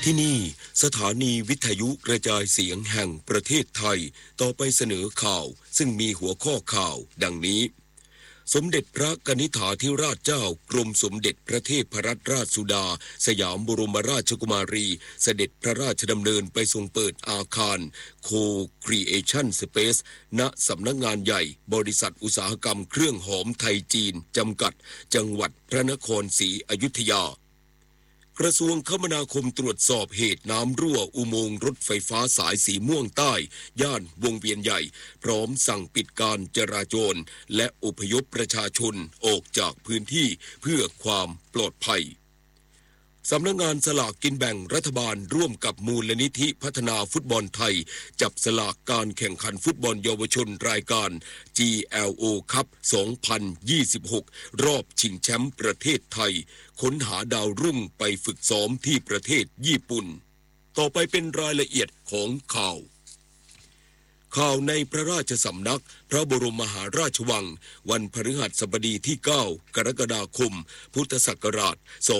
ที่นี่สถานีวิทยุกระจายเสียงแห่งประเทศไทยต่อไปเสนอข่าวซึ่งมีหัวข้อข่าวดังนี้สมเด็จพระกนิษฐาธิราชเจ้ากรมสมเด็จพระเทพรัตนราชสุดาสยามบรมราชกุมารีเสด็จพระราชดำเนินไปทรงเปิดอาคาร Co-Creation Space ณสำนักงานใหญ่บริษัทอุตสาหกรรมเครื่องหอมไทยจีนจำกัดจังหวัดพระนครศรีอยุธยากระทรวงคมนาคมตรวจสอบเหตุน้ำรั่วอุโมงค์รถไฟฟ้าสายสีม่วงใต้ย่านวงเวียนใหญ่พร้อมสั่งปิดการจราจรและอพยพประชาชนออกจากพื้นที่เพื่อความปลอดภัยสำนักงานสลากกินแบ่งรัฐบาลร่วมกับมูลนิธิพัฒนาฟุตบอลไทยจับสลากการแข่งขันฟุตบอลเยาวชนรายการ GLO Cup 2026 รอบชิงแชมป์ประเทศไทยค้นหาดาวรุ่งไปฝึกซ้อมที่ประเทศญี่ปุ่นต่อไปเป็นรายละเอียดของข่าวในพระราชสำนักพระบรมมหาราชวังวันพฤหัสบดีที่ 9 กรกฎาคม พุทธศักราช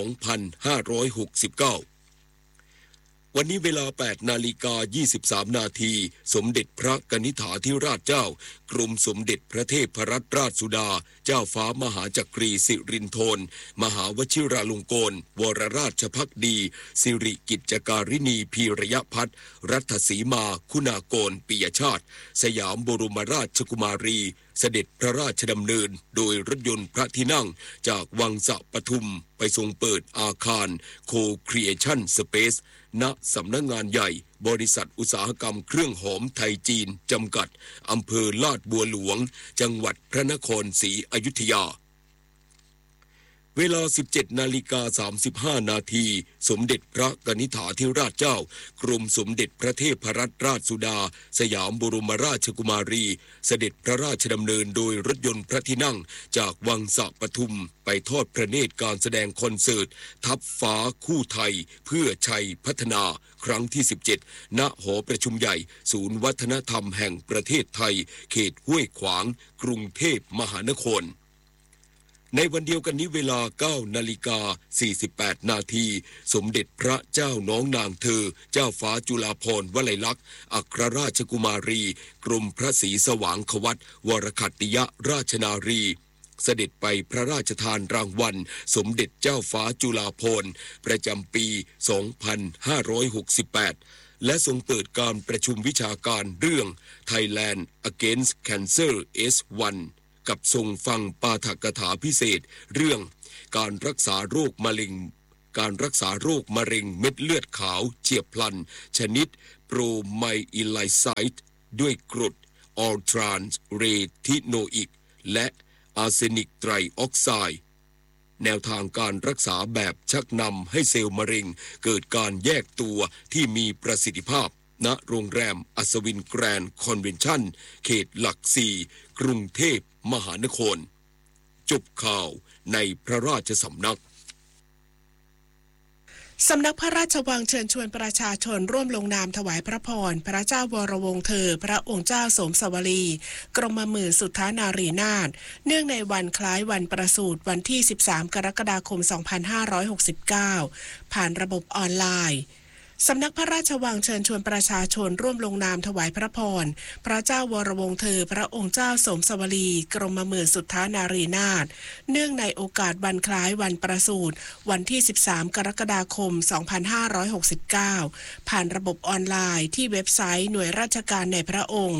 2569 วันนี้เวลา 8:23 นาทีสมเด็จพระกนิษฐาธิราชเจ้ากรมสมเด็จพระเทพรัตนราชสุดาเจ้าฟ้ามหาจักรีสิรินธรมหาวชิราลงกรณวรราชภักดีสิริกิจการินีพีรยพัฒน์รัตสีมาคุณากรปิยชาติสยามบรมราชกุมารีเสด็จพระราชดำเนินโดยรถยนต์พระที่นั่งจากวังสะปทุมไปทรงเปิดอาคาร Co-Creation Space ณสำนักงานใหญ่บริษัทอุตสาหกรรมเครื่องหอมไทยจีนจำกัดอำเภอลาดบัวหลวงจังหวัดพระนครศรีอยุธยาเวลา 17:35 นาทีสมเด็จพระกนิษฐาธิราชเจ้ากรมสมเด็จพระเทพรัตนราชสุดาสยามบรมราชกุมารีเสด็จพระราชดำเนินโดยรถยนต์พระที่นั่งจากวังสะปทุมไปทอดพระเนตรการแสดงคอนเสิร์ตทัพฟ้าคู่ไทยเพื่อชัยพัฒนาครั้งที่ 17 ณ หอประชุมใหญ่ศูนย์วัฒนธรรมแห่งประเทศไทยเขตห้วยขวางกรุงเทพมหานครในวันเดียวกันนี้เวลา 9:48 นาทีสมเด็จพระเจ้าน้องนางเธอเจ้าฟ้าจุฬาภรณ์วลัยลักษณ์อัครราชกุมารีกรมพระศรีสว่างควัตวรคัตติยราชนารีเสด็จไปพระราชทานรางวัลสมเด็จเจ้าฟ้าจุฬาภรณ์ประจำปี 2568 และทรงเปิดการประชุมวิชาการเรื่อง Thailand Against Cancer S1กับทรงฟังปาฐกถาพิเศษเรื่องการรักษาโรคมะเร็งเม็ดเลือดขาวเฉียบพลันชนิดโปรไมอิไลไซต์ด้วยกรดออลทรานส์เรทิโนอิกและอาร์เซนิกไตรออกไซด์แนวทางการรักษาแบบชักนำให้เซลล์มะเร็งเกิดการแยกตัวที่มีประสิทธิภาพณโรงแรมอัศวินแกรนด์คอนเวนชั่นเขตหลักสี่กรุงเทพมหานครจบข่าวในพระราชสำนักสำนักพระราชวังเชิญชวนประชาชนร่วมลงนามถวายพระพรพระเจ้าวรวงศ์เธอพระองค์เจ้าสมสวลีกรมหมื่นสุทธานารีนาถเนื่องในวันคล้ายวันประสูติวันที่ 13 กรกฎาคม 2569 ผ่านระบบออนไลน์สำนักพระราชวังเชิญชวนประชาชนร่วมลงนามถวายพระพรพระเจ้าวรวงศ์เธอพระองค์เจ้าสมสวลีกรมหมื่นสุทธานารีนาถเนื่องในโอกาสวันคล้ายวันประสูติวันที่ 13 กรกฎาคม 2569 ผ่านระบบออนไลน์ที่เว็บไซต์หน่วยราชการในพระองค์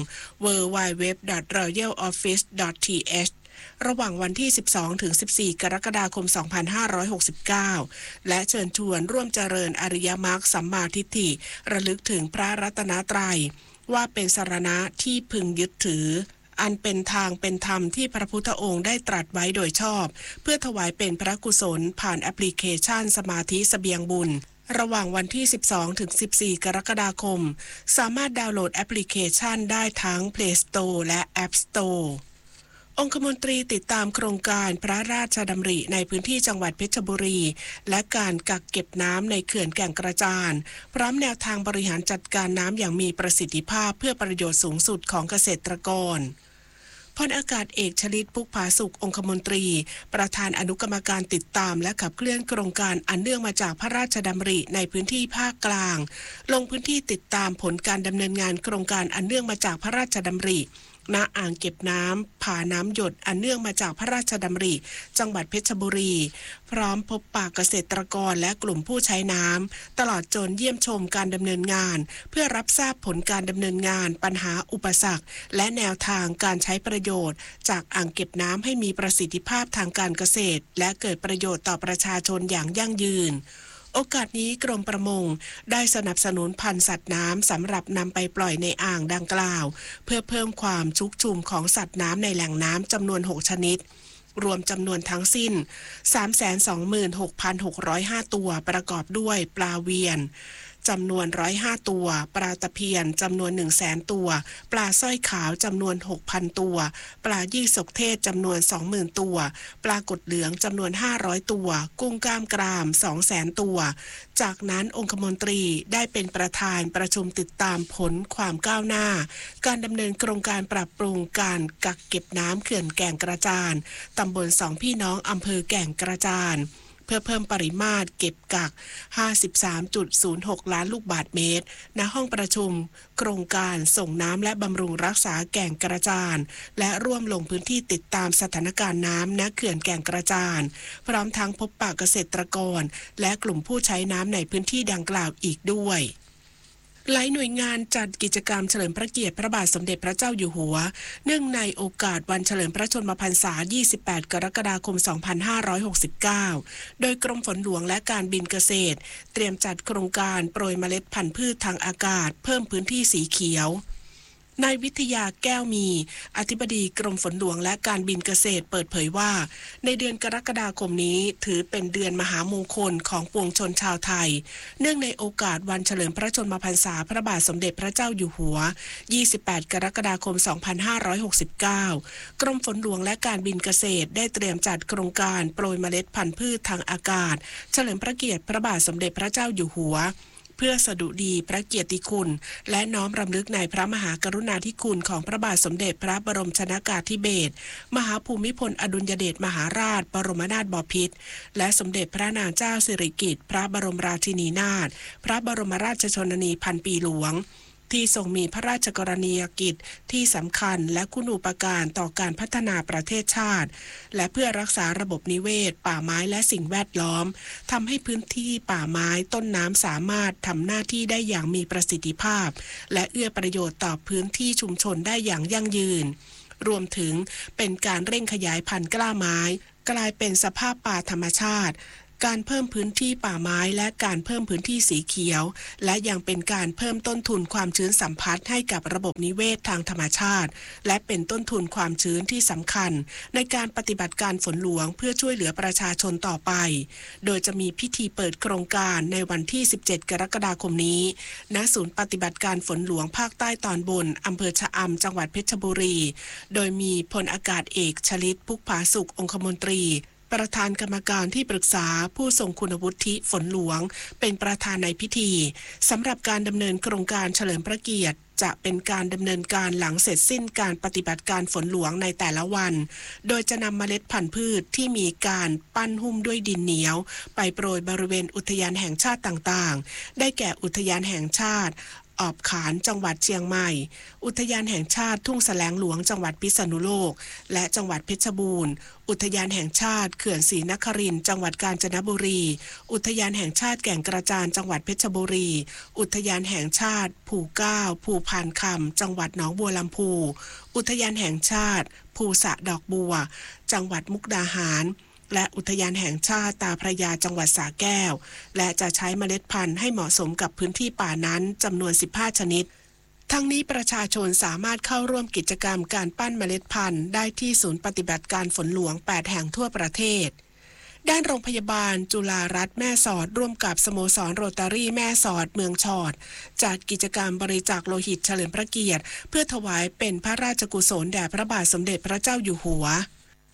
www.royaloffice.thระหว่างวันที่ 12-14 กรกฎาคม 2569 และเชิญชวนร่วมเจริญอริยมรรคสัมมาทิฏฐิระลึกถึงพระรัตนตรัยว่าเป็นสรณะที่พึงยึดถืออันเป็นทางเป็นธรรมที่พระพุทธองค์ได้ตรัสไว้โดยชอบเพื่อถวายเป็นพระกุศลผ่านแอปพลิเคชันสมาธิเสบียงบุญระหว่างวันที่ 12-14 กรกฎาคมสามารถดาวน์โหลดแอปพลิเคชันได้ทั้ง Play Store และ App Storeองคมนตรีติดตามโครงการพระราชดำริในพื้นที่จังหวัดเพชรบุรีและการกักเก็บน้ำในเขื่อนแก่งกระจานพร้อมแนวทางบริหารจัดการน้ำอย่างมีประสิทธิภาพเพื่อประโยชน์สูงสุดของเกษตรกรพลอากาศเอกชลิตพุกผาสุของคมนตรีประธานอนุกรรมการติดตามและขับเคลื่อนโครงการอันเนื่องมาจากพระราชดำริในพื้นที่ภาคกลางลงพื้นที่ติดตามผลการดำเนินงานโครงการอันเนื่องมาจากพระราชดำริณอ่างเก็บน้ำผาน้ำหยดอันเนื่องมาจากพระราชดำริจังหวัดเพชรบุรีพร้อมพบปะเกษตรกรและกลุ่มผู้ใช้น้ำตลอดจนเยี่ยมชมการดำเนินงานเพื่อรับทราบผลการดำเนินงานปัญหาอุปสรรคและแนวทางการใช้ประโยชน์จากอ่างเก็บน้ำให้มีประสิทธิภาพทางการเกษตรและเกิดประโยชน์ต่อประชาชนอย่างยั่งยืนโอกาสนี้กรมประมงได้สนับสนุนพันธุ์สัตว์น้ำสำหรับนำไปปล่อยในอ่างดังกล่าวเพื่อเพิ่มความชุกชุมของสัตว์น้ำในแหล่งน้ำจำนวน6ชนิดรวมจำนวนทั้งสิ้น 326,605 ตัวประกอบด้วยปลาเวียนจำนวน105ตัวปลาตะเพียนจำนวน 100,000 ตัวปลาสร้อยขาวจำนวน 6,000 ตัวปลายี่สกเทศจำนวน 20,000 ตัวปลากดเหลืองจำนวน500ตัวกุ้งกล้ามกราม 200,000 ตัวจากนั้นองคมนตรีได้เป็นประธานประชุมติดตามผลความก้าวหน้าการดำเนินโครงการปรับปรุงการกักเก็บน้ำเขื่อนแก่งกระจานตำบลสองพี่น้องอำเภอแก่งกระจานเพื่อเพิ่มปริมาตรเก็บกัก 53.06 ล้านลูกบาศก์เมตรณห้องประชุมโครงการส่งน้ำและบำรุงรักษาแก่งกระจานและร่วมลงพื้นที่ติดตามสถานการณ์น้ำณเขื่อนแก่งกระจานพร้อมทั้งพบปะเกษตรกรและกลุ่มผู้ใช้น้ำในพื้นที่ดังกล่าวอีกด้วยหลายหน่วยงานจัดกิจกรรมเฉลิมพระเกียรติพระบาทสมเด็จพระเจ้าอยู่หัวเนื่องในโอกาสวันเฉลิมพระชนมพรรษา 28 กรกฎาคม 2569 โดยกรมฝนหลวงและการบินเกษตรเตรียมจัดโครงการโปรยเมล็ดพันธุ์พืชทางอากาศเพิ่มพื้นที่สีเขียวนายวิทยาแก้วมีอธิบดีกรมฝนหลวงและการบินเกษตรเปิดเผยว่าในเดือนกรกฎาคมนี้ถือเป็นเดือนมหามงคลของปวงชนชาวไทยเนื่องในโอกาสวันเฉลิมพระชนมพรรษาพระบาทสมเด็จพระเจ้าอยู่หัว 28 กรกฎาคม 2569 กรมฝนหลวงและการบินเกษตรได้เตรียมจัดโครงการโปรยเมล็ดพันธุ์พืชทางอากาศเฉลิมพระเกียรติพระบาทสมเด็จพระเจ้าอยู่หัวเพื่อสดุดีพระเกียรติคุณและน้อมรำลึกในพระมหากรุณาธิคุณของพระบาทสมเด็จพระบรมชนกาธิเบศรมหาภูมิพลอดุลยเดชมหาราชบรมนาถบพิตรและสมเด็จพระนางเจ้าสิริกิติ์พระบรมราชินีนาถพระบรมราชชนนีพันปีหลวงที่ทรงมีพระราชกรณียกิจที่สำคัญและคุณูปการต่อการพัฒนาประเทศชาติและเพื่อรักษาระบบนิเวศป่าไม้และสิ่งแวดล้อมทำให้พื้นที่ป่าไม้ต้นน้ำสามารถทำหน้าที่ได้อย่างมีประสิทธิภาพและเอื้อประโยชน์ต่อพื้นที่ชุมชนได้อย่างยั่งยืนรวมถึงเป็นการเร่งขยายพันธุ์กล้าไม้กลายเป็นสภาพป่าธรรมชาติการเพิ่มพื้นที่ป่าไม้และการเพิ่มพื้นที่สีเขียวและยังเป็นการเพิ่มต้นทุนความชื้นสัมพัทธ์ให้กับระบบนิเวศทางธรรมชาติและเป็นต้นทุนความชื้นที่สำคัญในการปฏิบัติการฝนหลวงเพื่อช่วยเหลือประชาชนต่อไปโดยจะมีพิธีเปิดโครงการในวันที่ 17 กรกฎาคมนี้ณศูนย์ปฏิบัติการฝนหลวงภาคใต้ตอนบนอำเภอชะอำจังหวัดเพชรบุรีโดยมีพลอากาศเอกชลิตพุกผาสุของคมนตรีประธานกรรมการที่ปรึกษาผู้ทรงคุณวุฒิฝนหลวงเป็นประธานในพิธีสำหรับการดำเนินโครงการเฉลิมพระเกียรติจะเป็นการดำเนินการหลังเสร็จสิ้นการปฏิบัติการฝนหลวงในแต่ละวันโดยจะนำเมล็ดพันธุ์พืชที่มีการปั้นหุ้มด้วยดินเหนียวไปโปรยบริเวณอุทยานแห่งชาติต่างๆได้แก่อุทยานแห่งชาติออบขานจังหวัดเชียงใหม่อุทยานแห่งชาติทุ่งแสลงหลวงจังหวัดพิษณุโลกและจังหวัดเพชรบูรณ์อุทยานแห่งชาติเขื่อนศรีนครินทร์จังหวัดกาญจนบุรีอุทยานแห่งชาติแก่งกระจานจังหวัดเพชรบุรีอุทยานแห่งชาติภูเก้าภูพานคำจังหวัดหนองบัวลำพูอุทยานแห่งชาติภูสะดอกบัวจังหวัดมุกดาหารและอุทยานแห่งชาติตาพระยาจังหวัดสระแก้วและจะใช้เมล็ดพันธุ์ให้เหมาะสมกับพื้นที่ป่านั้นจำนวน15ชนิดทั้งนี้ประชาชนสามารถเข้าร่วมกิจกรรมการปั้นเมล็ดพันธุ์ได้ที่ศูนย์ปฏิบัติการฝนหลวง8แห่งทั่วประเทศด้านโรงพยาบาลจุฬารัตน์แม่สอดร่วมกับสโมสรโรตารี่แม่สอดเมืองชอดจัดกิจกรรมบริจาคโลหิตเฉลิมพระเกียรติเพื่อถวายเป็นพระราชกุศลแด่พระบาทสมเด็จพระเจ้าอยู่หัว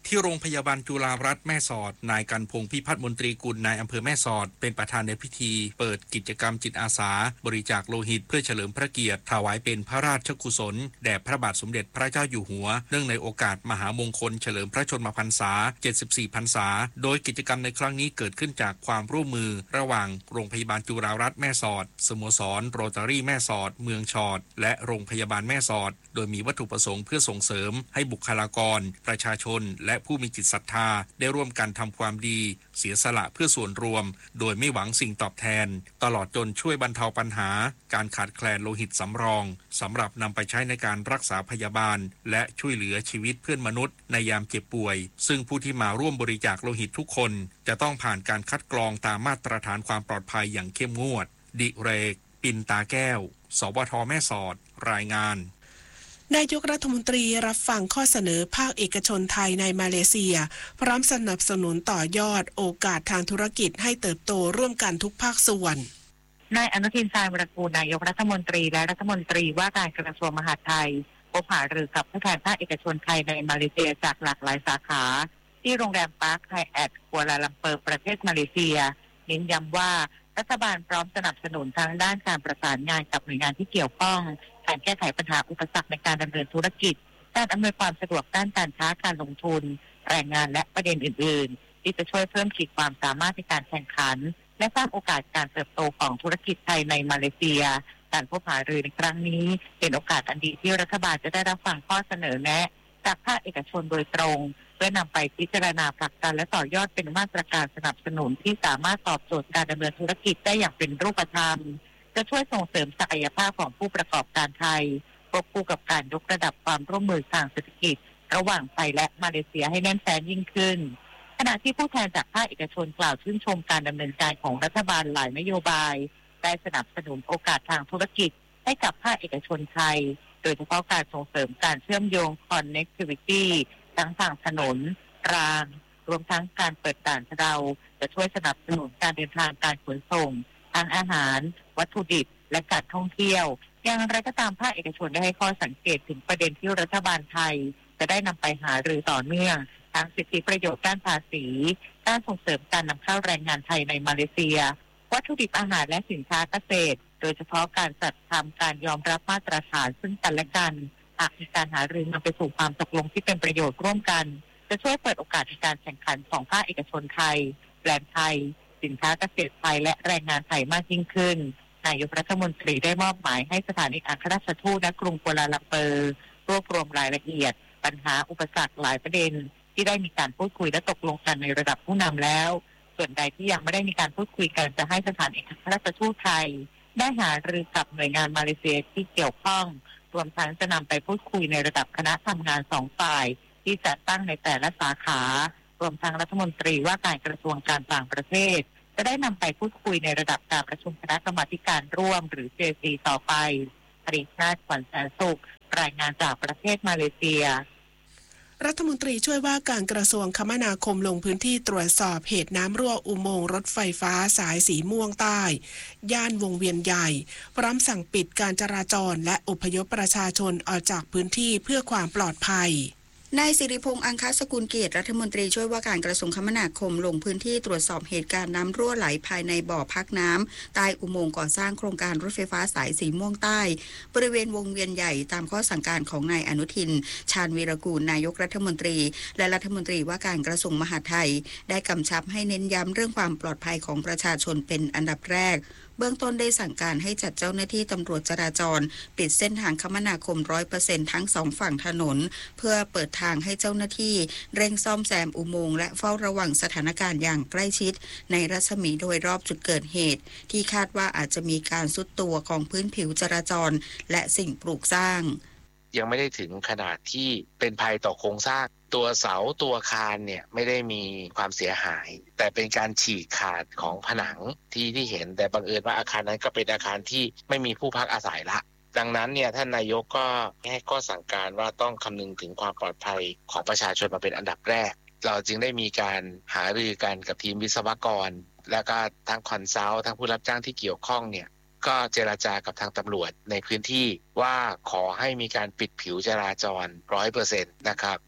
ที่โรงพยาบาลจุฬารัตน์แม่สอดนายกันพงษ์พิพัฒน์มนตรีกุลนายอำเภอแม่สอดเป็นประธานในพิธีเปิดกิจกรรมจิตอาสาบริจาคโลหิตเพื่อเฉลิมพระเกียรติถวายเป็นพระราชกุศลแด่พระบาทสมเด็จพระเจ้าอยู่หัวเนื่องในโอกาสมหามงคลเฉลิมพระชนมพรรษา74พรรษาโดยกิจกรรมในครั้งนี้เกิดขึ้นจากความร่วมมือระหว่างโรงพยาบาลจุฬารัตน์แม่สอดสโมสรโรตารี่แม่สอดเมืองชอดและโรงพยาบาลแม่สอดโดยมีวัตถุประสงค์เพื่อส่งเสริมให้บุคลากรประชาชนและผู้มีจิตศรัทธาได้ร่วมกันทำความดีเสียสละเพื่อส่วนรวมโดยไม่หวังสิ่งตอบแทนตลอดจนช่วยบรรเทาปัญหาการขาดแคลนโลหิตสำรองสำหรับนำไปใช้ในการรักษาพยาบาลและช่วยเหลือชีวิตเพื่อนมนุษย์ในยามเจ็บป่วยซึ่งผู้ที่มาร่วมบริจาคโลหิตทุกคนจะต้องผ่านการคัดกรองตามมาตรฐานความปลอดภัยอย่างเข้มงวดดิเรกปินตาแก้วสวทแม่สอดรายงานนายกรัฐมนตรีรับฟังข้อเสนอภาคเอกชนไทยในมาเลเซียพร้อมสนับสนุนต่อยอดโอกาสทางธุรกิจให้เติบโตร่วมกันทุกภาคส่วนนายอนุทินชาญวิรากูลนายกรัฐมนตรีและรัฐมนตรีว่าการกระทรวงมหาดไทยพบหารือกับผู้แทนภาคเอกชนไทยในมาเลเซียจากหลากหลายสาขาที่โรงแรมปาร์คไฮแอทกัวลาลัมเปอร์ประเทศมาเลเซียเน้นย้ำว่ารัฐบาลพร้อมสนับสนุนทางด้านการประสานงานกับหน่วยงานที่เกี่ยวข้องการแก้ไขปัญหาอุปสรรคในการดำเนินธุรกิจการอำนวยความสะดวกด้านการค้าการลงทุนแรงงานและประเด็นอื่นๆที่จะช่วยเพิ่มขีดความสามารถในการแข่งขันและสร้างโอกาสการเติบโตของธุรกิจไทยในมาเลเซียการพบหารือในครั้งนี้เป็นโอกาสอันดีที่รัฐบาลจะได้รับฟังข้อเสนอแนะจากภาคเอกชนโดยตรงเพื่อนำไปพิจารณาผลักดันและต่อยอดเป็นมาตรการสนับสนุนที่สามารถตอบโจทย์การดำเนินธุรกิจได้อย่างเป็นรูปธรรมจะช่วยส่งเสริมศักยภาพของผู้ประกอบการไทยควบคู่กับการยกระดับความร่วมมือทางเศรษฐกิจระหว่างไทยและมาเลเซียให้แน่นแฟ้นยิ่งขึ้นขณะที่ผู้แทนจากภาคเอกชนกล่าวชื่นชมการดำเนินการของรัฐบาลหลายนโยบายได้สนับสนุนโอกาสทางธุรกิจให้กับภาคเอกชนไทยโดยเฉพาะการส่งเสริมการเชื่อมโยง connectivity ทั้งทางถนนรางรวมทั้งการเปิดด่านชะเดาจะช่วยสนับสนุนการเดินทางการขนส่งทางอาหารวัตถุดิบและการท่องเที่ยวอย่างไรก็ตามภาคเอกชนได้ให้ข้อสังเกตถึงประเด็นที่รัฐบาลไทยจะได้นำไปหารือต่อเนื่องทั้งสิทธิประโยชน์ด้านภาษีการส่งเสริมการนำเข้าแรงงานไทยในมาเลเซียวัตถุดิบอาหารและสินค้าเกษตรโดยเฉพาะการจัดทำการยอมรับมาตรฐานซึ่งกันและกันหากมีการหารือนำไปสู่ความตกลงที่เป็นประโยชน์ร่วมกันจะช่วยเปิดโอกาสในการแข่งขันของภาคเอกชนไทยแบรนด์ไทยสินค้าเกษตรไทยและแรงงานไทยมากยิ่งขึ้นนายกรัฐมนตรีได้มอบหมายให้สถานเอกอัครราชทูตณกรุงกัวลาลัมเปอร์รวบรวมรายละเอียดปัญหาอุปสรรคหลายประเด็นที่ได้มีการพูดคุยและตกลงกันในระดับผู้นำแล้วส่วนใดที่ยังไม่ได้มีการพูดคุยกันจะให้สถานเอกอัครราชทูตไทยได้หารือกับหน่วยงานมาเลเซียที่เกี่ยวข้องรวมทั้งจะนำไปพูดคุยในระดับคณะทำงาน2ฝ่ายที่จะตั้งในแต่ละสาขารวมทั้งรัฐมนตรีว่าการกระทรวงการต่างประเทศจะได้นำไปพูดคุยในระดับการประชุมคณะกรรมาการร่วมหรือ JC ต่อไปปริชาติขวัญแสนสุขรายงานจากประเทศมาเลเซียรัฐมนตรีช่วยว่าการกระทรวงคมนาคมลงพื้นที่ตรวจสอบเหตุน้ำรั่วอุโมงค์รถไฟฟ้าสายสีม่วงใต้ย่านวงเวียนใหญ่พร้อมสั่งปิดการจราจรและอพยพประชาชนออกจากพื้นที่เพื่อความปลอดภัยนายสิริพงษ์อังคสกุลเกียรติรัฐมนตรีช่วยว่าการกระทรวงคมนาคมลงพื้นที่ตรวจสอบเหตุการณ์น้ำรั่วไหลภายในบ่อพักน้ำใต้อุโมงค์ก่อสร้างโครงการรถไฟฟ้าสายสีม่วงใต้บริเวณวงเวียนใหญ่ตามข้อสั่งการของนายอนุทินชาญวีรกูลนายกรัฐมนตรีและรัฐมนตรีว่าการกระทรวงมหาดไทยได้กำชับให้เน้นย้ำเรื่องความปลอดภัยของประชาชนเป็นอันดับแรกเบื้องต้นได้สั่งการให้จัดเจ้าหน้าที่ตำรวจจราจรปิดเส้นทางคมนาคม 100% ทั้งสองฝั่งถนนเพื่อเปิดทางให้เจ้าหน้าที่เร่งซ่อมแซมอุโมงค์และเฝ้าระวังสถานการณ์อย่างใกล้ชิดในรัศมีโดยรอบจุดเกิดเหตุที่คาดว่าอาจจะมีการทรุดตัวของพื้นผิวจราจรและสิ่งปลูกสร้างยังไม่ได้ถึงขนาดที่เป็นภัยต่อโครงสร้างตัวเสาตัวคานเนี่ยไม่ได้มีความเสียหายแต่เป็นการฉีกขาดของผนังที่เห็นแต่บังเอิญว่าอาคารนั้นก็เป็นอาคารที่ไม่มีผู้พักอาศัยละดังนั้นเนี่ยท่านนายกก็ให้ข้อสั่งการว่าต้องคำนึงถึงความปลอดภัยของประชาชนมาเป็นอันดับแรกเราจึงได้มีการหารือกันกับทีมวิศวกรแล้วก็ทั้งคอนซัลท์ทั้งผู้รับจ้างที่เกี่ยวข้องเนี่ยก็เจรจากับทางตำรวจในพื้นที่ว่าขอให้มีการปิดผิวจราจร 100% นะครับ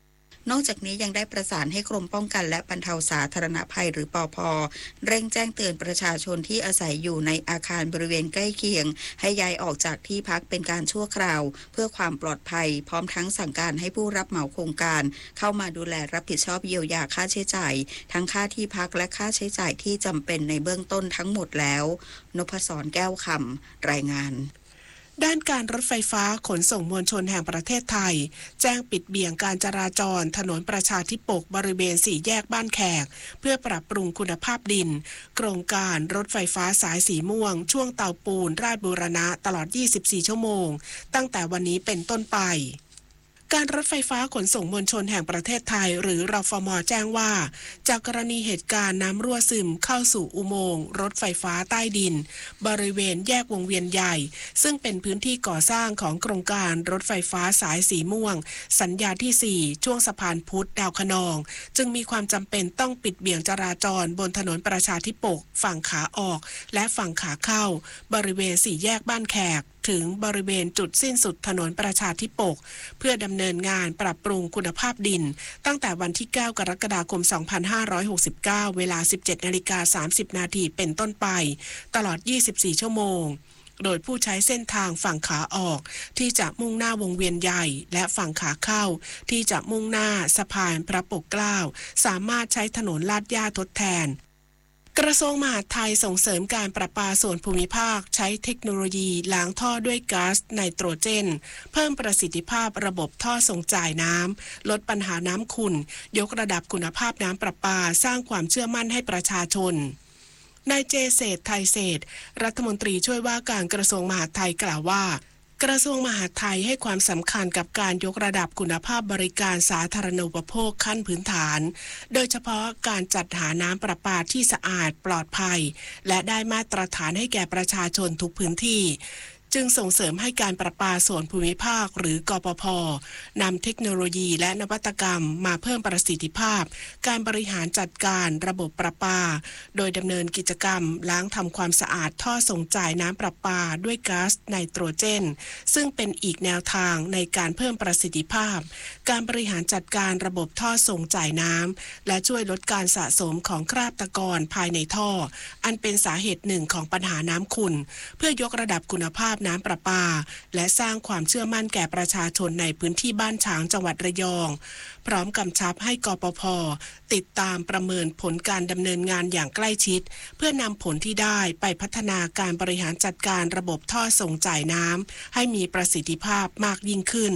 นอกจากนี้ยังได้ประสานให้กรมป้องกันและบรรเทาสาธารณภัยหรือปภ.เร่งแจ้งเตือนประชาชนที่อาศัยอยู่ในอาคารบริเวณใกล้เคียงให้ย้ายออกจากที่พักเป็นการชั่วคราวเพื่อความปลอดภัยพร้อมทั้งสั่งการให้ผู้รับเหมาโครงการเข้ามาดูแลรับผิดชอบเยียวยาค่าใช้จ่ายทั้งค่าที่พักและค่าใช้จ่ายที่จำเป็นในเบื้องต้นทั้งหมดแล้วนพศรแก้วคำรายงานด้านการรถไฟฟ้าขนส่งมวลชนแห่งประเทศไทยแจ้งปิดเบี่ยงการจราจรถนนประชาธิปกบริเวณ4แยกบ้านแขกเพื่อปรับปรุงคุณภาพดินโครงการรถไฟฟ้าสายสีม่วงช่วงเตาปูนราชบูรณะตลอด24ชั่วโมงตั้งแต่วันนี้เป็นต้นไปการรถไฟฟ้าขนส่งมวลชนแห่งประเทศไทยหรือรฟม.แจ้งว่าจากกรณีเหตุการณ์น้ำรั่วซึมเข้าสู่อุโมงค์รถไฟฟ้าใต้ดินบริเวณแยกวงเวียนใหญ่ซึ่งเป็นพื้นที่ก่อสร้างของโครงการรถไฟฟ้าสายสีม่วงสัญญาที่4ช่วงสะพานพุทธดาวคะนองจึงมีความจำเป็นต้องปิดเบี่ยงจราจรบนถนนประชาธิปกฝั่งขาออกและฝั่งขาเข้าบริเวณ4แยกบ้านแขกถึงบริเวณจุดสิ้นสุดถนนประชาธิปกเพื่อดำเนินงานปรับปรุงคุณภาพดินตั้งแต่วันที่9กรกฎาคม2569เวลา 17:30 นาทีเป็นต้นไปตลอด24ชั่วโมงโดยผู้ใช้เส้นทางฝั่งขาออกที่จะมุ่งหน้าวงเวียนใหญ่และฝั่งขาเข้าที่จะมุ่งหน้าสะพานพระปกเกล้าสามารถใช้ถนนลาดหญ้าทดแทนกระทรวงมหาดไทยส่งเสริมการประปาส่วนภูมิภาคใช้เทคโนโลยีล้างท่อด้วยก๊าซไนโตรเจนเพิ่มประสิทธิภาพระบบท่อส่งจ่ายน้ำลดปัญหาน้ำขุ่นยกระดับคุณภาพน้ำประปาสร้างความเชื่อมั่นให้ประชาชนนายเจเศรษฐ์ไทยเศรษฐ์รัฐมนตรีช่วยว่าการกระทรวงมหาดไทยกล่าวว่ากระทรวงมหาดไทยให้ความสำคัญกับการยกระดับคุณภาพบริการสาธารณูปโภคขั้นพื้นฐานโดยเฉพาะการจัดหาน้ำประปาที่สะอาดปลอดภัยและได้มาตรฐานให้แก่ประชาชนทุกพื้นที่จึงส่งเสริมให้การประปาส่วนภูมิภาคหรือกปภ.นำเทคโนโลยีและนวัตกรรมมาเพิ่มประสิทธิภาพการบริหารจัดการระบบประปาโดยดำเนินกิจกรรมล้างทำความสะอาดท่อส่งจ่ายน้ำประปาด้วยก๊าซไนโตรเจนซึ่งเป็นอีกแนวทางในการเพิ่มประสิทธิภาพการบริหารจัดการระบบท่อส่งจ่ายน้ำและช่วยลดการสะสมของคราบตะกอนภายในท่ออันเป็นสาเหตุหนึ่งของปัญหาน้ำขุ่นเพื่อยกระดับคุณภาพน้ำประปาและสร้างความเชื่อมั่นแก่ประชาชนในพื้นที่บ้านฉางจังหวัดระยองพร้อมกำชับให้กปภ.ติดตามประเมินผลการดำเนินงานอย่างใกล้ชิดเพื่อนำผลที่ได้ไปพัฒนาการบริหารจัดการระบบท่อส่งจ่ายน้ำให้มีประสิทธิภาพมากยิ่งขึ้น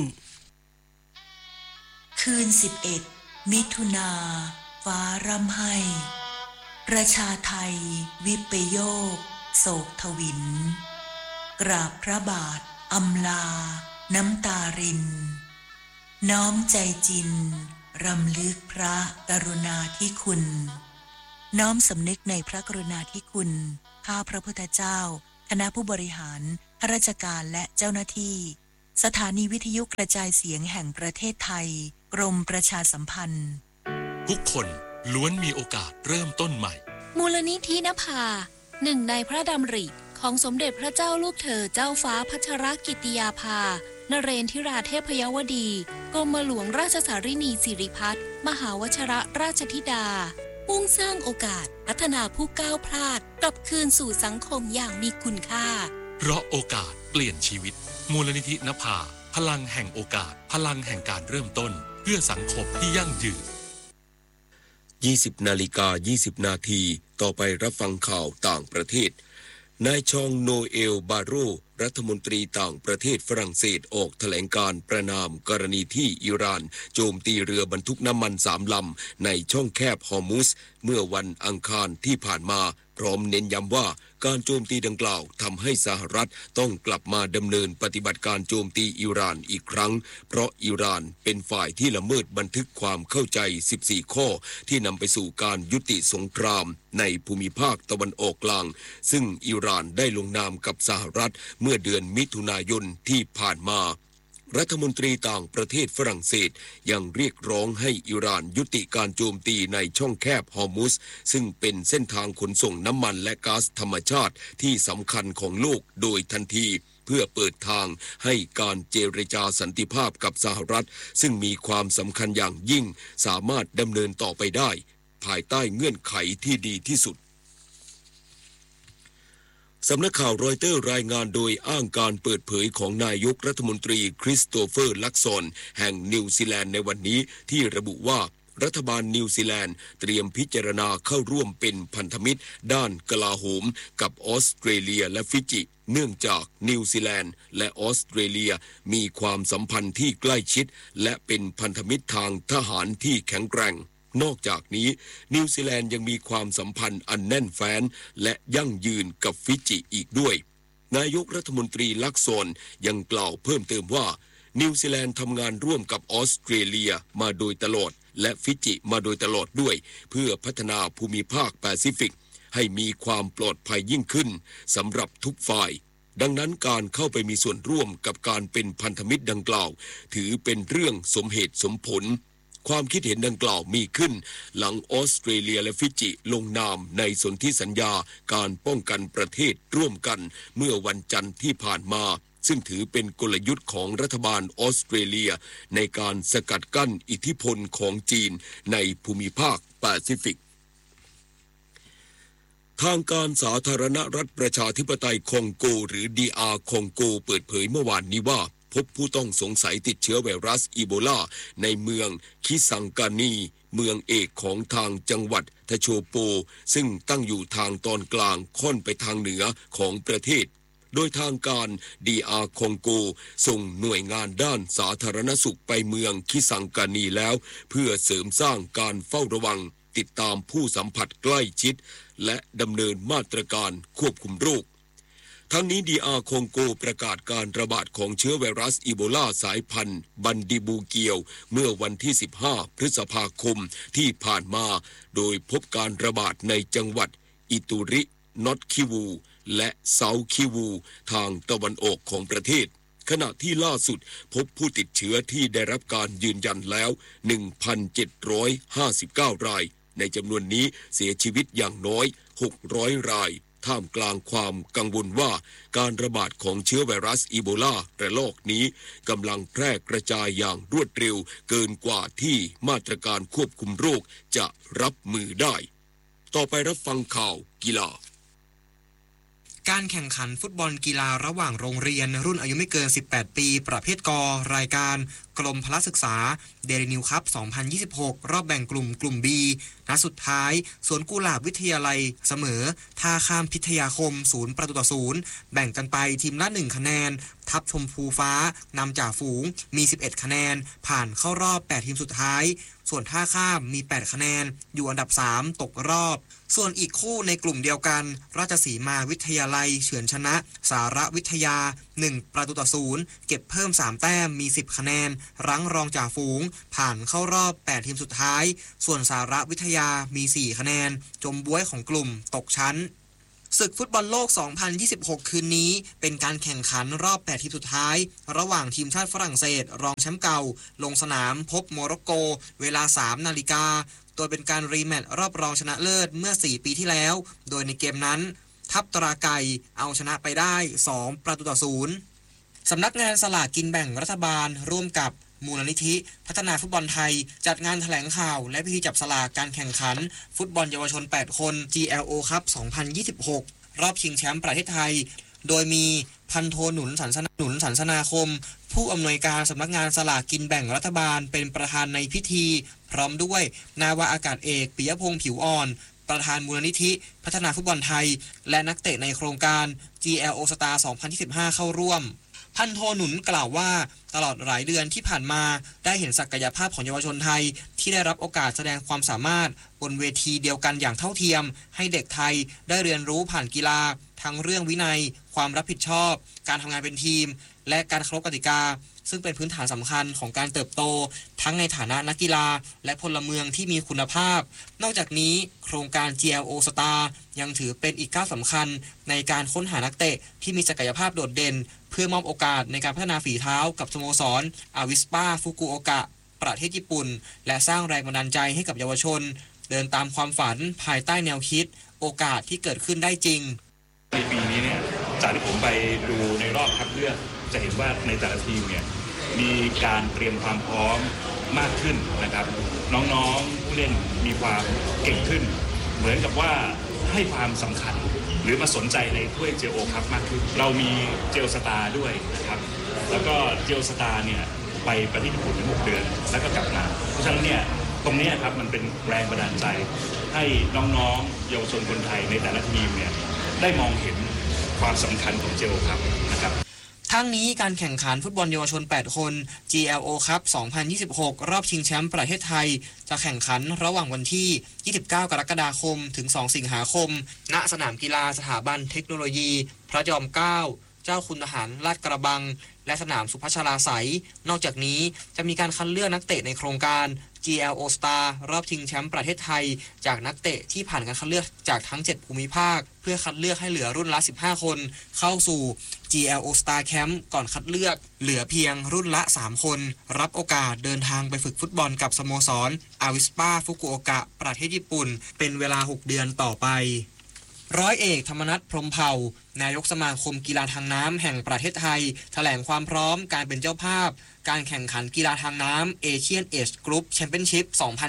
คืน11มิถุนาฟ้าร่ำไห้ประชาไทยวิปโยคโศกทวินกราบพระบาทอำลาน้ำตารินน้อมใจจินรำลึกพระกรุณาธิคุณน้อมสำนึกในพระกรุณาธิคุณข้าพระพุทธเจ้าคณะผู้บริหารข้าราชการและเจ้าหน้าที่สถานีวิทยุกระจายเสียงแห่งประเทศไทยกรมประชาสัมพันธ์ทุกคนล้วนมีโอกาสเริ่มต้นใหม่มูลนิธินภาหนึ่งในพระดำริของสมเด็จพระเจ้าลูกเธอเจ้าฟ้าพัชรกิติยาภานเรนทิราเทพยวดีกรมหลวงราชสารินีสิริพัฒน์มหาวชรราชธิดามุ่งสร้างโอกาสพัฒนาผู้ก้าวพลาดกลับคืนสู่สังคมอย่างมีคุณค่าเพราะโอกาสเปลี่ยนชีวิตมูลนิธินภาพลังแห่งโอกาสพลังแห่งการเริ่มต้นเพื่อสังคมที่ยั่งยืน 20:20 นาทีต่อไปรับฟังข่าวต่างประเทศนายชองโนเอลบาโรรัฐมนตรีต่างประเทศฝรั่งเศสออกแถลงการประณามกรณีที่อิหร่านโจมตีเรือบรรทุกน้ำมัน3 ลำในช่องแคบฮอร์มุซเมื่อวันอังคารที่ผ่านมาพร้อมเน้นย้ำว่าการโจมตีดังกล่าวทำให้สหรัฐต้องกลับมาดำเนินปฏิบัติการโจมตีอิหร่านอีกครั้งเพราะอิหร่านเป็นฝ่ายที่ละเมิดบันทึกความเข้าใจ14ข้อที่นำไปสู่การยุติสงครามในภูมิภาคตะวันออกกลางซึ่งอิหร่านได้ลงนามกับสหรัฐเมื่อเดือนมิถุนายนที่ผ่านมารัฐมนตรีต่างประเทศฝรั่งเศสยังเรียกร้องให้อิหร่านยุติการโจมตีในช่องแคบฮอร์มุซซึ่งเป็นเส้นทางขนส่งน้ำมันและก๊าซธรรมชาติที่สำคัญของโลกโดยทันทีเพื่อเปิดทางให้การเจรจาสันติภาพกับสหรัฐซึ่งมีความสำคัญอย่างยิ่งสามารถดำเนินต่อไปได้ภายใต้เงื่อนไขที่ดีที่สุดสำนักข่าวรอยเตอร์รายงานโดยอ้างการเปิดเผยของนายกรัฐมนตรีคริสโตเฟอร์ลักซอนแห่งนิวซีแลนด์ในวันนี้ที่ระบุว่ารัฐบาลนิวซีแลนด์เตรียมพิจารณาเข้าร่วมเป็นพันธมิตรด้านกลาโหมกับออสเตรเลียและฟิจิเนื่องจากนิวซีแลนด์และออสเตรเลียมีความสัมพันธ์ที่ใกล้ชิดและเป็นพันธมิตรทางทหารที่แข็งแกร่งนอกจากนี้นิวซีแลนด์ยังมีความสัมพันธ์อันแน่นแฟ้นและยั่งยืนกับฟิจิอีกด้วยนายกรัฐมนตรีลักซอนยังกล่าวเพิ่มเติมว่านิวซีแลนด์ทำงานร่วมกับออสเตรเลียมาโดยตลอดและฟิจิมาโดยตลอดด้วยเพื่อพัฒนาภูมิภาคแปซิฟิกให้มีความปลอดภัยยิ่งขึ้นสำหรับทุกฝ่ายดังนั้นการเข้าไปมีส่วนร่วมกับการเป็นพันธมิตรดังกล่าวถือเป็นเรื่องสมเหตุสมผลความคิดเห็นดังกล่าวมีขึ้นหลังออสเตรเลียและฟิจิลงนามในสนธิสัญญาการป้องกันประเทศร่วมกันเมื่อวันจันทร์ที่ผ่านมาซึ่งถือเป็นกลยุทธ์ของรัฐบาลออสเตรเลียในการสกัดกั้นอิทธิพลของจีนในภูมิภาคแปซิฟิกทางการสาธารณรัฐประชาธิปไตยคองโกหรือ DR คองโกเปิดเผยเมื่อวานนี้ว่าพบผู้ต้องสงสัยติดเชื้อไวรัสอีโบลาในเมืองคิซังกานีเมืองเอกของทางจังหวัดทะโชโปซึ่งตั้งอยู่ทางตอนกลางค่อนไปทางเหนือของประเทศโดยทางการ DR คองโกส่งหน่วยงานด้านสาธารณสุขไปเมืองคิซังกานีแล้วเพื่อเสริมสร้างการเฝ้าระวังติดตามผู้สัมผัสใกล้ชิดและดำเนินมาตรการควบคุมโรคทั้งนี้ DR คองโกประกาศการระบาดของเชื้อไวรัสอีโบลาสายพันธุ์บันดิบูเกียวเมื่อวันที่15พฤษภาคมที่ผ่านมาโดยพบการระบาดในจังหวัดอิตุรินอตคิวูและเซาคิวูทางตะวันออกของประเทศขณะที่ล่าสุดพบผู้ติดเชื้อที่ได้รับการยืนยันแล้ว 1,759 รายในจำนวนนี้เสียชีวิตอย่างน้อย600รายท่ามกลางความกังวลว่าการระบาดของเชื้อไวรัสอีโบลาระลอกนี้กำลังแพร่กระจายอย่างรวดเร็วเกินกว่าที่มาตรการควบคุมโรคจะรับมือได้ต่อไปรับฟังข่าวกีฬาการแข่งขันฟุตบอลกีฬาระหว่างโรงเรียนรุ่นอายุไม่เกิน18ปีประเภทกรายการกรมพละศึกษาเดลินิวคัพ2026รอบแบ่งกลุ่ม B นัดสุดท้ายสวนกุหลาบวิทยาลัยเสมอท่าข้ามพิทยาคม0-0แบ่งกันไปทีมละ1คะแนนทัพชมพูฟ้านำจ่าฝูงมี11คะแนนผ่านเข้ารอบ8ทีมสุดท้ายส่วนท่าข้ามมี8คะแนนอยู่อันดับ3ตกรอบส่วนอีกคู่ในกลุ่มเดียวกันราชสีมาวิทยาลัยเฉือนชนะสารวิทยา1-0เก็บเพิ่ม3แต้มมี10คะแนนรั้งรองจ่าฝูงผ่านเข้ารอบ8ทีมสุดท้ายส่วนสารวิทยามี4คะแนนจมบ๊วยของกลุ่มตกชั้นศึกฟุตบอลโลก2026คืนนี้เป็นการแข่งขันรอบ8ทีมสุดท้ายระหว่างทีมชาติฝรั่งเศสรองแชมป์เก่าลงสนามพบโมร็อกโกเวลา 3 นาฬิกาโดยเป็นการรีแมตช์รอบรองชนะเลิศเมื่อ4ปีที่แล้วโดยในเกมนั้นทัพตราไก่เอาชนะไปได้2-0สำนักงานสลากกินแบ่งรัฐบาลร่วมกับมูลนิธิพัฒนาฟุตบอลไทยจัดงานแถลงข่าวและพิธีจับสลากการแข่งขันฟุตบอลเยาวชน8คน GLO ครับ2026รอบชิงแชมป์ประเทศไทยโดยมีพันโทหนุนสันสนาคมผู้อำนวยการสำนักงานสลากกินแบ่งรัฐบาลเป็นประธานในพิธีพร้อมด้วยนาวาอากาศเอกปิยพงษ์ผิวอ่อนประธานมูลนิธิพัฒนาฟุตบอลไทยและนักเตะในโครงการ GLO Star 2025เข้าร่วมพันโทหนุนกล่าวว่าตลอดหลายเดือนที่ผ่านมาได้เห็นศักยภาพของเยาวชนไทยที่ได้รับโอกาสแสดงความสามารถบนเวทีเดียวกันอย่างเท่าเทียมให้เด็กไทยได้เรียนรู้ผ่านกีฬาทั้งเรื่องวินัยความรับผิดชอบการทำงานเป็นทีมและการเคารพกติกาซึ่งเป็นพื้นฐานสำคัญของการเติบโตทั้งในฐานะนักกีฬาและพลเมืองที่มีคุณภาพนอกจากนี้โครงการ GLO Star ยังถือเป็นอีกก้าวสำคัญในการค้นหานักเตะที่มีศักยภาพโดดเด่นเพื่อมอบโอกาสในการพัฒนาฝีเท้ากับสโมสรอาวิสปาฟุกุโอกะประเทศญี่ปุ่นและสร้างแรงบันดาลใจให้กับเยาวชนเดินตามความฝันภายใต้แนวคิดโอกาสที่เกิดขึ้นได้จริงในปีนี้เนี่ยจัดจากที่ผมไปดูในรอบคัดเลือกจะเห็นว่าในแต่ละทีมเนี่ยมีการเตรียมความพร้อมมากขึ้นนะครับน้องๆผู้เล่นมีความเก่งขึ้นเหมือนกับว่าให้ความสำคัญหรือมาสนใจในถ้วยเจโอคัพมากขึ้นเรามีเจลสตาร์ด้วยนะครับแล้วก็เจลสตาร์เนี่ยไปประเทศญี่ปุ่นถึง6 เดือนแล้วก็กลับมาเพราะฉะนั้นเนี่ยตรงนี้ครับมันเป็นแรงบันดาลใจให้น้องๆเยาวชนคนไทยในแต่ละทีมเนี่ยได้มองเห็นความสำคัญของเจโอคัพนะครับทั้งนี้การแข่งขันฟุตบอลเยาวชน8 คน GLO Cup 2026 รอบชิงแชมป์ประเทศไทยจะแข่งขันระหว่างวันที่ 29 กรกฎาคมถึง 2 สิงหาคมณสนามกีฬาสถาบันเทคโนโลยีพระจอมเกล้าเจ้าคุณทหารลาดกระบังและสนามสุพัชราไสยนอกจากนี้จะมีการคัดเลือกนักเตะในโครงการ GLO Star รอบชิงแชมป์ประเทศไทยจากนักเตะที่ผ่านการคัดเลือกจากทั้ง 7 ภูมิภาคเพื่อคัดเลือกให้เหลือรุ่นละ 15 คนเข้าสู่ GLO Star Camp ก่อนคัดเลือกเหลือเพียงรุ่นละ 3 คนรับโอกาสเดินทางไปฝึกฟุตบอลกับสโมสรอาวิสปาฟุกุโอกะประเทศญี่ปุ่นเป็นเวลา 6 เดือนต่อไปร้อยเอกธรรมนัส พรหมเผ่านายกสมาคมกีฬาทางน้ำแห่งประเทศไทยแถลงความพร้อมการเป็นเจ้าภาพการแข่งขันกีฬาทางน้ำเอเชียนเอจกรุ๊ปแชมเปี้ยนชิพ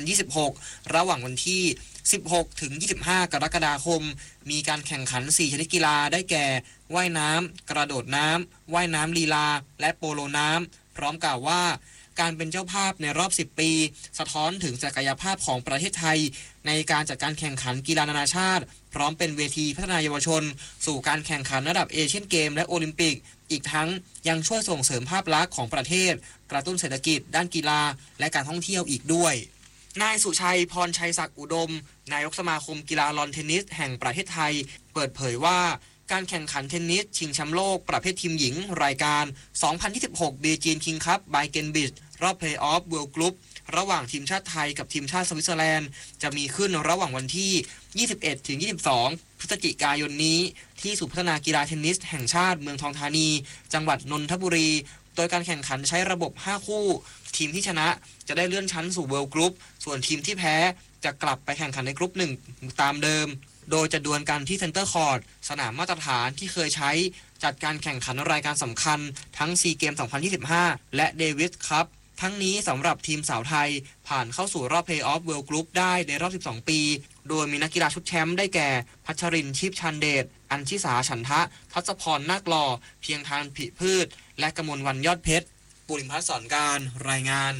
2026 ระหว่างวันที่ 16 ถึง 25 กรกฎาคมมีการแข่งขัน 4 ชนิดกีฬาได้แก่ว่ายน้ำกระโดดน้ำว่ายน้ำลีลาและโปโลน้ำพร้อมกล่าวว่าการเป็นเจ้าภาพในรอบ 10 ปีสะท้อนถึงศักยภาพของประเทศไทยในการจัดการแข่งขันกีฬานานาชาติพร้อมเป็นเวทีพัฒนาเยาวชนสู่การแข่งขันระดับเอเชียนเกมและโอลิมปิกอีกทั้งยังช่วยส่งเสริมภาพลักษณ์ของประเทศกระตุ้นเศรษฐกิจด้านกีฬาและการท่องเที่ยวอีกด้วยนายสุชัยพรชัยศักดิ์อุดมนายกสมาคมกีฬาลอนเทนนิสแห่งประเทศไทยเปิดเผยว่าการแข่งขันเทนนิสชิงแชมป์โลกประเภททีมหญิงรายการ 2026 บีจีนคิงคัพบายเกนบิชรอบเพลย์ออฟเวิลด์กรุ๊ประหว่างทีมชาติไทยกับทีมชาติสวิตเซอร์แลนด์จะมีขึ้นระหว่างวันที่ 21 ถึง 22 พฤศจิกายนนี้ที่ศูนย์พัฒนากีฬาเทนนิสแห่งชาติเมืองทองธานีจังหวัดนนทบุรีโดยการแข่งขันใช้ระบบ 5 คู่ทีมที่ชนะจะได้เลื่อนชั้นสู่เวิลด์กรุ๊ปส่วนทีมที่แพ้จะกลับไปแข่งขันในกรุ๊ป 1 ตามเดิมโดยจะดวลกันที่เซ็นเตอร์คอร์ตสนามมาตรฐานที่เคยใช้จัดการแข่งขันรายการสำคัญทั้งซีเกม 2025 และเดวิสคัพทั้งนี้สำหรับทีมสาวไทยผ่านเข้าสู่รอบเพลย์ออฟเวิลด์กรุ๊ปได้ในรอบ 12 ปีโดยมีนักกีฬาชุดแชมป์ได้แก่พัชรินทร์ชีพชันเดชอัญชิสาฉันทะทัศพรนาคหล่อเพียงทานผิพืชและกมลวรรณยอดเพชรปุริมพัฒน์สอนการรายงาน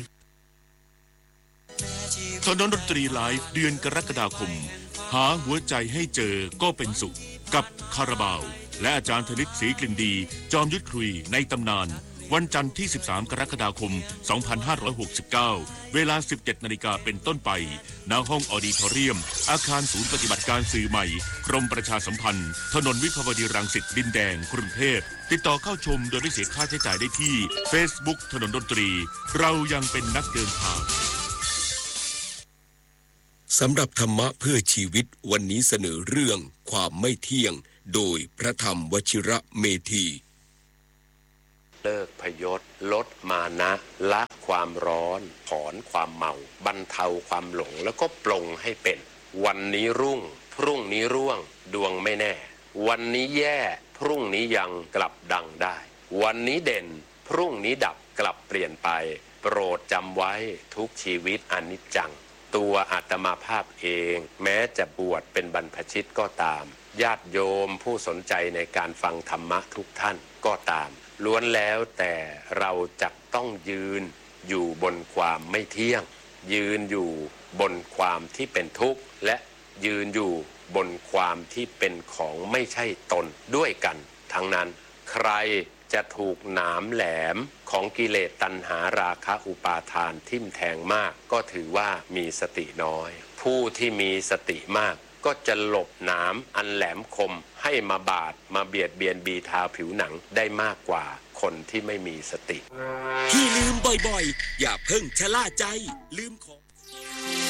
ถนนดนตรีไลฟ์เดือนกรกฎาคมหาหัวใจให้เจอก็เป็นสุขกับคาราบาวและอาจารย์ธนิตศรีกลิ่นดีจอมยุทธคุยในตำนานวันจันทร์ที่ 13 กรกฎาคม 2569 เวลา 17 นาฬิกาเป็นต้นไปณห้องออดิทอเรียมอาคารศูนย์ปฏิบัติการสื่อใหม่กรมประชาสัมพันธ์ถนนวิภาวดีรังสิตดินแดงกรุงเทพติดต่อเข้าชมโดยไม่เสียค่าใช้จ่ายได้ที่ Facebook ถนนดนตรีเรายังเป็นนักเดินทางสำหรับธรรมะเพื่อชีวิตวันนี้เสนอเรื่องความไม่เที่ยงโดยพระธรรมวชิระเมธีเลิกพยศลดมานะละความร้อนถอนความเมาบรรเทาความหลงแล้วก็ปลงให้เป็นวันนี้รุ่งพรุ่งนี้ร่วงดวงไม่แน่วันนี้แย่พรุ่งนี้ยังกลับดังได้วันนี้เด่นพรุ่งนี้ดับกลับเปลี่ยนไปโปรดจำไว้ทุกชีวิตอนิจจังตัวอาตมาภาพเองแม้จะบวชเป็นบรรพชิตก็ตามญาติโยมผู้สนใจในการฟังธรรมะทุกท่านก็ตามล้วนแล้วแต่เราจะต้องยืนอยู่บนความไม่เที่ยงยืนอยู่บนความที่เป็นทุกข์และยืนอยู่บนความที่เป็นของไม่ใช่ตนด้วยกันทั้งนั้นใครจะถูกหนามแหลมของกิเลสตัณหาราคะอุปาทานทิ่มแทงมากก็ถือว่ามีสติน้อยผู้ที่มีสติมากก็จะหลบหนามอันแหลมคมให้มาบาดมาเบียดเบียนบีทาผิวหนังได้มากกว่าคนที่ไม่มีสติที่ลืมบ่อยๆอย่าเพิ่งชะล่าใจลืมของ